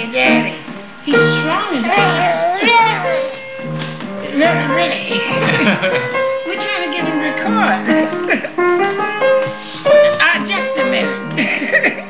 your daddy. He's strong as a ox. Really?